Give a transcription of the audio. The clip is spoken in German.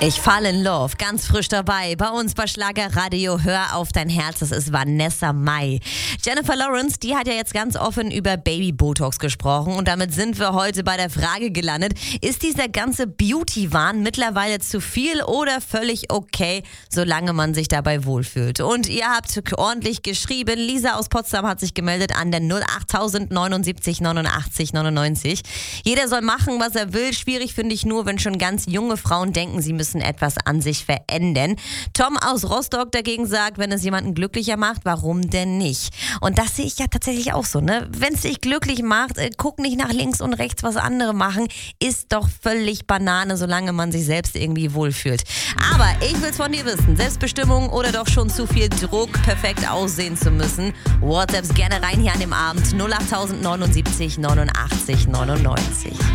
Ich fall in love, ganz frisch dabei. Bei uns bei Schlagerradio Hör auf dein Herz, das ist Vanessa Mai. Jennifer Lawrence, die hat ja jetzt ganz offen über Baby-Botox gesprochen und damit sind wir heute bei der Frage gelandet, ist dieser ganze Beauty-Wahn mittlerweile zu viel oder völlig okay, solange man sich dabei wohlfühlt? Und ihr habt ordentlich geschrieben, Lisa aus Potsdam hat sich gemeldet an der 08000 79 89 99. Jeder soll machen, was er will, schwierig finde ich nur, wenn schon ganz junge Frauen denken, sie müssen etwas an sich verändern. Tom aus Rostock dagegen sagt, wenn es jemanden glücklicher macht, warum denn nicht? Und das sehe ich ja tatsächlich auch so, ne? Wenn es dich glücklich macht, guck nicht nach links und rechts, was andere machen, ist doch völlig Banane, solange man sich selbst irgendwie wohlfühlt. Aber ich will's von dir wissen, Selbstbestimmung oder doch schon zu viel Druck, perfekt aussehen zu müssen? WhatsApps gerne rein hier an dem Abend 08000 79 89 99.